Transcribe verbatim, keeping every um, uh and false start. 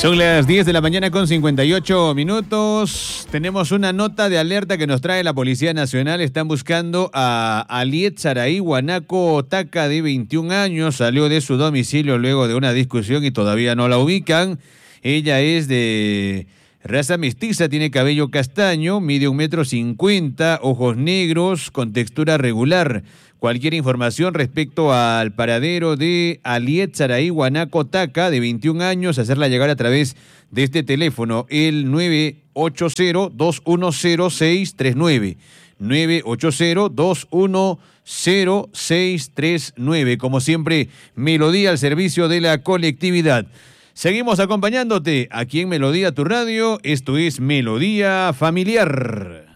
Son las diez de la mañana con cincuenta y ocho minutos. Tenemos una nota de alerta que nos trae la Policía Nacional. Están buscando a Aliet Saraí Guanaco Taca, de veintiún años. Salió de su domicilio luego de una discusión y todavía no la ubican. Ella es de raza mestiza, tiene cabello castaño, mide un metro cincuenta, ojos negros, con textura regular. Cualquier información respecto al paradero de Aliet Saraí Guanaco Taca, de veintiún años, hacerla llegar a través de este teléfono, el nueve ocho cero, dos uno cero, seis tres nueve. nueve ocho cero, dos uno cero, seis tres nueve. Como siempre, Melodía al servicio de la colectividad. Seguimos acompañándote aquí en Melodía Tu Radio. Esto es Melodía Familiar.